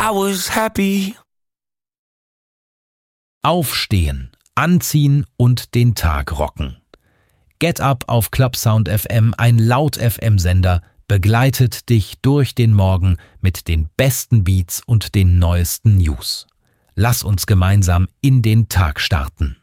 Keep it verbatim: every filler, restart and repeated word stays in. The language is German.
I was happy. Aufstehen, anziehen und den Tag rocken. Get Up auf Clubsound F M, ein Laut-F M-Sender, begleitet dich durch den Morgen mit den besten Beats und den neuesten News. Lass uns gemeinsam in den Tag starten.